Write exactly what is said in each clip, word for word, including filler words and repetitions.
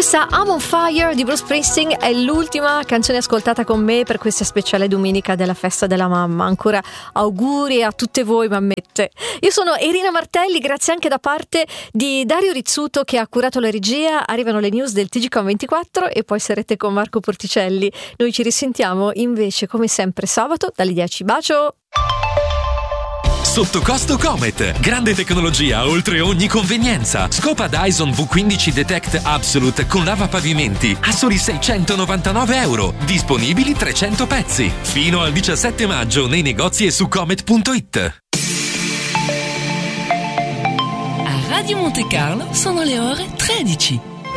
Questa I'm on Fire di Bruce Springsteen è l'ultima canzone ascoltata con me per questa speciale domenica della festa della mamma. Ancora auguri a tutte voi mammette. Io sono Irina Martelli, grazie anche da parte di Dario Rizzuto che ha curato la regia. Arrivano le news del T G Com ventiquattro e poi sarete con Marco Porticelli. Noi ci risentiamo invece come sempre sabato dalle dieci. Bacio! Sotto costo Comet, grande tecnologia oltre ogni convenienza. Scopa Dyson V quindici Detect Absolute con lava pavimenti a soli seicentonovantanove euro, disponibili trecento pezzi. Fino al diciassette maggio nei negozi e su comet punto it. A Radio Monte Carlo sono le ore tredici.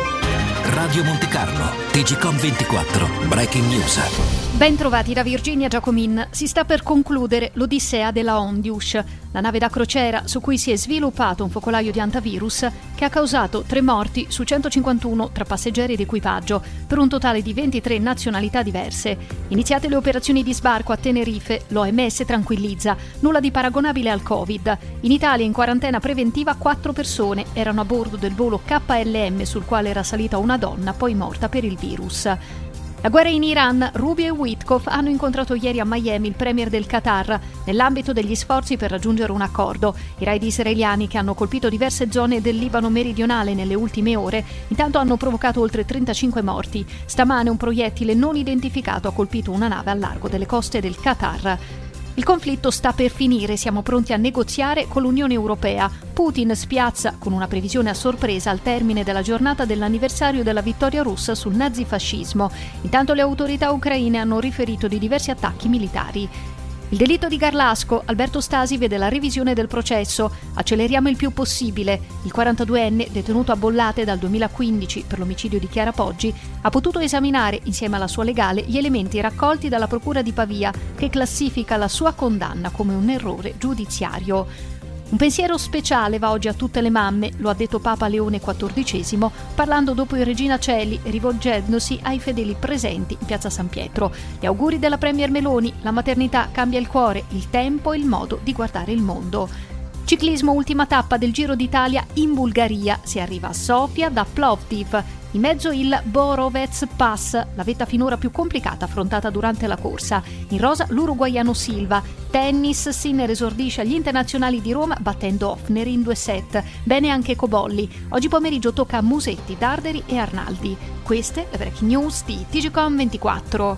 Radio Monte Carlo, T G Com ventiquattro, Breaking News. Ben trovati da Virginia Giacomin. Si sta per concludere l'Odissea della Ondius, la nave da crociera su cui si è sviluppato un focolaio di antivirus che ha causato tre morti su centocinquantuno tra passeggeri ed equipaggio, per un totale di ventitré nazionalità diverse. Iniziate le operazioni di sbarco a Tenerife, l'O M S tranquillizza, nulla di paragonabile al Covid. In Italia in quarantena preventiva quattro persone erano a bordo del volo K L M sul quale era salita una donna poi morta per il virus. La guerra in Iran, Rubio e Witkoff hanno incontrato ieri a Miami il premier del Qatar nell'ambito degli sforzi per raggiungere un accordo. I raid israeliani che hanno colpito diverse zone del Libano meridionale nelle ultime ore intanto hanno provocato oltre trentacinque morti. Stamane un proiettile non identificato ha colpito una nave al largo delle coste del Qatar. Il conflitto sta per finire, siamo pronti a negoziare con l'Unione Europea. Putin spiazza con una previsione a sorpresa al termine della giornata dell'anniversario della vittoria russa sul nazifascismo. Intanto le autorità ucraine hanno riferito di diversi attacchi militari. Il delitto di Garlasco, Alberto Stasi vede la revisione del processo. Acceleriamo il più possibile. Il quarantaduenne, detenuto a Bollate dal duemilaquindici per l'omicidio di Chiara Poggi, ha potuto esaminare, insieme alla sua legale, gli elementi raccolti dalla Procura di Pavia, che classifica la sua condanna come un errore giudiziario. Un pensiero speciale va oggi a tutte le mamme, lo ha detto Papa Leone quattordicesimo, parlando dopo il Regina Coeli e rivolgendosi ai fedeli presenti in piazza San Pietro. Gli auguri della Premier Meloni: la maternità cambia il cuore, il tempo e il modo di guardare il mondo. Ciclismo, ultima tappa del Giro d'Italia in Bulgaria. Si arriva a Sofia da Plovdiv. In mezzo il Borovets Pass, la vetta finora più complicata affrontata durante la corsa. In rosa l'uruguaiano Silva. Tennis, Sinner esordisce agli internazionali di Roma battendo Hoffner in due set. Bene anche Cobolli. Oggi pomeriggio tocca a Musetti, Darderi e Arnaldi. Queste le breaking news di T G Com ventiquattro.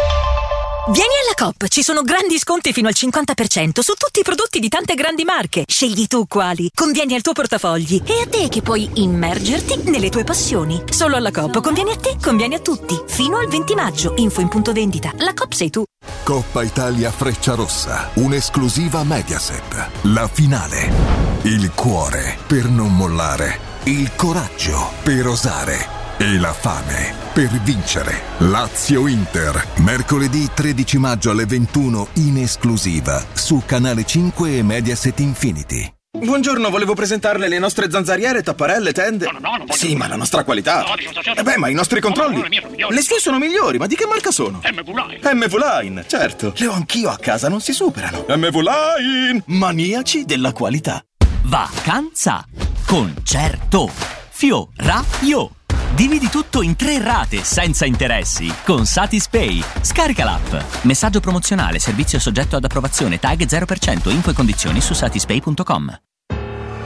Vieni alla Coop, ci sono grandi sconti fino al cinquanta per cento su tutti i prodotti di tante grandi marche. Scegli tu quali, convieni al tuo portafogli e a te che puoi immergerti nelle tue passioni. Solo alla Coop convieni a te, convieni a tutti. Fino al venti maggio, info in punto vendita. La Coop sei tu. Coppa Italia Frecciarossa, un'esclusiva Mediaset. La finale. Il cuore per non mollare, il coraggio per osare e la fame per vincere. Lazio-Inter, mercoledì tredici maggio alle ventuno in esclusiva su Canale cinque e Mediaset Infinity. Buongiorno, volevo presentarle le nostre zanzariere, tapparelle, tende. No, no, no, non voglio. Sì, ma la nostra qualità. No, dico, certo. Eh beh, ma i nostri controlli. No, no, le mie sono migliori. Le sue sono migliori, ma di che marca sono? M V Line. M V Line, certo. Le ho anch'io a casa, non si superano. M V Line, maniaci della qualità. Vacanza Concerto Fioraio. Dividi tutto in tre rate senza interessi con Satispay. Scarica l'app. Messaggio promozionale, servizio soggetto ad approvazione, tag zero per cento, info e condizioni su satispay punto com.